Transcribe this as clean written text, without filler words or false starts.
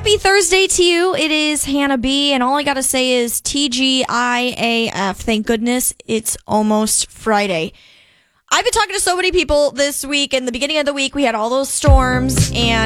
Happy Thursday to you. It is Hannah B, and all I gotta say is TGIAF. Thank goodness it's almost Friday. I've been talking to so many people this week. In the beginning of the week, we had all those storms, and